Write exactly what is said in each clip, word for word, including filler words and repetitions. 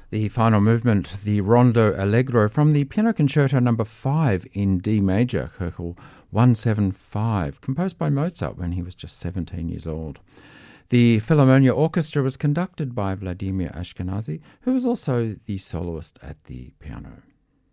The final movement, the Rondo Allegro from the Piano Concerto number five in D major, Köchel one seventy-five, composed by Mozart when he was just seventeen years old. The Philharmonia Orchestra was conducted by Vladimir Ashkenazy, who was also the soloist at the piano.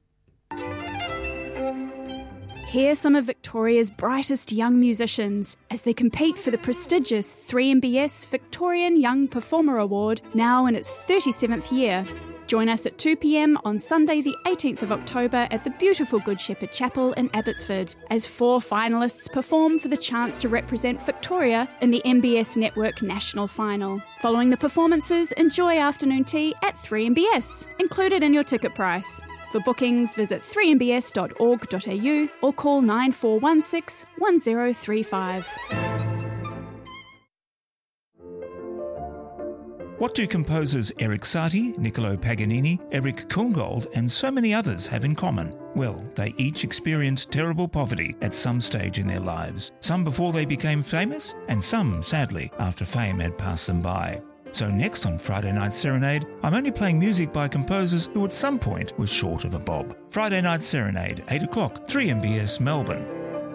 Hear some of Victoria's brightest young musicians as they compete for the prestigious three M B S Victorian Young Performer Award, now in its thirty-seventh year. Join us at two p.m. on Sunday the eighteenth of October at the beautiful Good Shepherd Chapel in Abbotsford, as four finalists perform for the chance to represent Victoria in the M B S Network National Final. Following the performances, enjoy afternoon tea at three M B S, included in your ticket price. For bookings, visit three m b s dot org dot a u or call nine four one six, one zero three five. What do composers Erik Satie, Niccolo Paganini, Erich Kuhlgold and so many others have in common? Well, they each experienced terrible poverty at some stage in their lives, some before they became famous and some, sadly, after fame had passed them by. So next on Friday Night Serenade, I'm only playing music by composers who at some point were short of a bob. Friday Night Serenade, eight o'clock, three M B S Melbourne.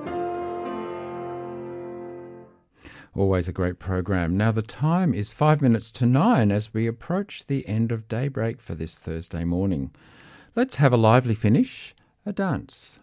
Always a great program. Now the time is five minutes to nine as we approach the end of daybreak for this Thursday morning. Let's have a lively finish, a dance.